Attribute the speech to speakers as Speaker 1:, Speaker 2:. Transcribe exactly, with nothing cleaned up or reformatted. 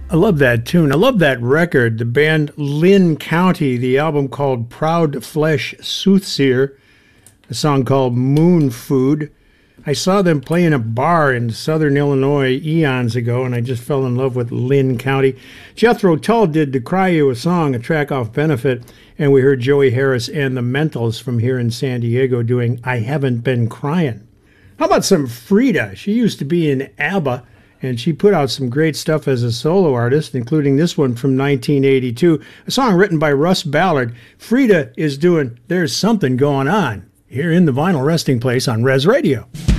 Speaker 1: I love that tune. I love that record. The band Lynn County, the album called Proud Flesh Soothsayer, a song called Moon Food. I saw them play in a bar in southern Illinois eons ago, and I just fell in love with Lynn County. Jethro Tull did To Cry You a Song, a track off Benefit, and we heard Joey Harris and the Mentals from here in San Diego doing I Haven't Been Crying. How about some Frida? She used to be in ABBA, and she put out some great stuff as a solo artist, including this one from nineteen eighty-two, a song written by Russ Ballard. Frida is doing There's Something Going On here in the Vinyl Resting Place on Res Radio.